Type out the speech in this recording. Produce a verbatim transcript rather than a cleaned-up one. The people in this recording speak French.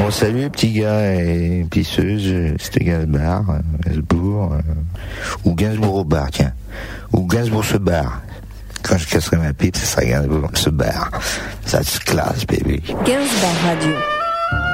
Bon, salut les petits gars et pisseuses, c'était Gainsbourg, euh, Gainsbourg, euh, ou Gainsbourg au bar, tiens. Ou Gainsbourg se barre. Quand je casserai ma pipe, ça sera Gainsbourg se barre. Ça se classe, baby. Gainsbourg Radio.